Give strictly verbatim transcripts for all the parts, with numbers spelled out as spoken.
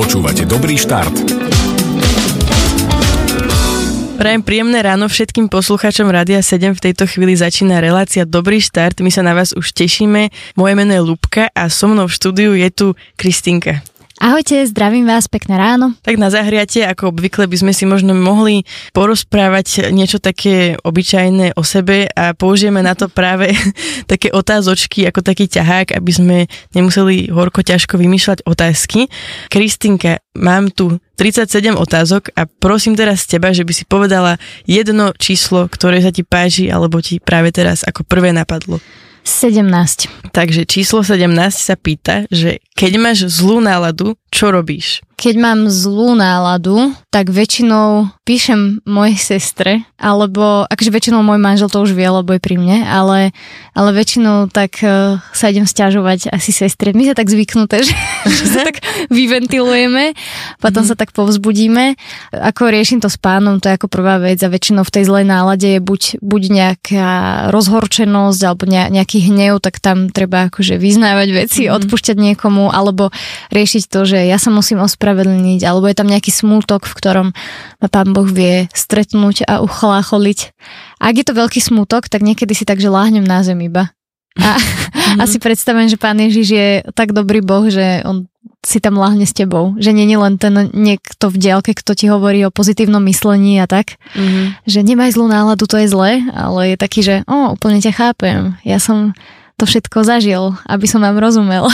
Počúvate Dobrý štart. Prajem príjemné ráno všetkým poslucháčom Rádia sedem. V tejto chvíli začína relácia Dobrý štart. My sa na vás už tešíme. Moje meno je Ľubka a so mnou v štúdiu je tu Kristínka. Ahojte, zdravím vás, pekné ráno. Tak na zahriatie, ako obvykle, by sme si možno mohli porozprávať niečo také obyčajné o sebe a použijeme na to práve také otázočky, ako taký ťahák, aby sme nemuseli horko ťažko vymýšľať otázky. Kristínka, mám tu tridsaťsedem otázok a prosím teraz teba, že by si povedala jedno číslo, ktoré sa ti páči, alebo ti práve teraz ako prvé napadlo. sedemnásť. Takže číslo sedemnásť sa pýta, že keď máš zlú náladu, čo robíš? Keď mám zlú náladu, tak väčšinou píšem mojej sestre, alebo akože väčšinou môj manžel to už vie, lebo je pri mne, ale, ale väčšinou tak uh, sa idem sťažovať asi sestre. My sa tak zvyknuté, že, že sa tak vyventilujeme, potom mm. sa tak povzbudíme. Ako riešim to s pánom, to je ako prvá vec a väčšinou v tej zlej nálade je buď, buď nejaká rozhorčenosť alebo nejaký hnev, tak tam treba akože vyznávať veci, mm. odpúšťať niekomu, alebo riešiť to, že ja sa musím ospravedlniť, alebo je tam nejaký smútok, v ktorom ma Pán Boh vie stretnúť a uchlácholiť. Ak je to veľký smútok, tak niekedy si tak, že láhnem na zem iba. A mm. asi predstavujem, že Pán Ježiš je tak dobrý Boh, že on si tam láhne s tebou. Že nie je len ten niekto v diaľke, kto ti hovorí o pozitívnom myslení a tak. Mm. Že nemaj zlú náladu, to je zlé, ale je taký, že o, úplne ťa chápem. Ja som to všetko zažil, aby som vám rozumel.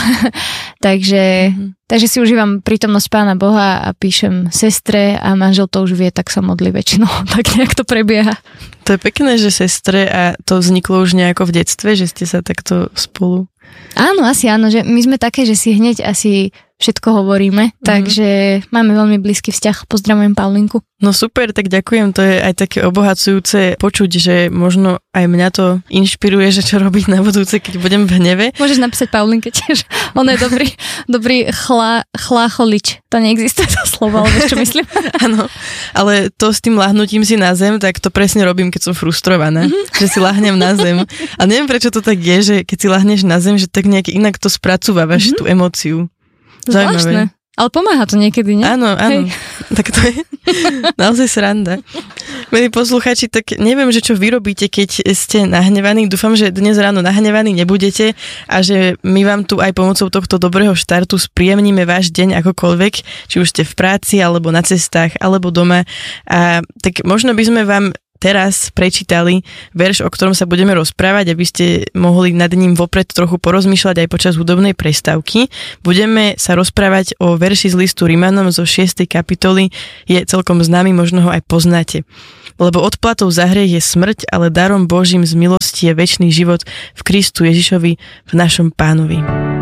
takže, mm-hmm. takže si užívam prítomnosť Pána Boha a píšem sestre a manžel to už vie, tak sa modlí väčšinou. Tak nejak to prebieha. To je pekné, že sestre, a to vzniklo už nejako v detstve, že ste sa takto spolu... Áno, asi áno, že my sme také, že si hneď asi všetko hovoríme, mm-hmm. takže máme veľmi blízky vzťah. Pozdravujem Paulinku. No super, tak ďakujem, to je aj také obohacujúce počuť, že možno aj mňa to inšpiruje, že čo robiť na budúce, keď budem v hneve. Môžeš napísať Paulinke tiež, on je dobrý, dobrý chlá, chlácholič, to neexistuje to slovo, ale vieš čo myslím? Áno, ale to s tým lahnutím si na zem, tak to presne robím, keď som frustrovaná, mm-hmm. že si lahnem na zem. A neviem, prečo to tak je, že keď si lahneš na zem, že tak nejak inak to spracúvaš, mm-hmm. tú emóciu. Zaujímavé. Ale pomáha to niekedy, nie? Áno, áno. Hej. Tak to je naozaj sranda. Milí poslucháči, tak neviem, že čo vy robíte, keď ste nahnevaní. Dúfam, že dnes ráno nahnevaní nebudete a že my vám tu aj pomocou tohto dobrého štartu spríjemníme váš deň akokoľvek, či už ste v práci, alebo na cestách, alebo doma. A tak možno by sme vám teraz prečítali verš, o ktorom sa budeme rozprávať, aby ste mohli nad ním vopred trochu porozmýšľať aj počas hudobnej prestávky. Budeme sa rozprávať o verši z listu Rimanom zo šiestej kapitoly. Je celkom známy, možno ho aj poznáte. Lebo odplatou za hriech je smrť, ale darom Božím z milosti je večný život v Kristu Ježišovi, v našom Pánovi.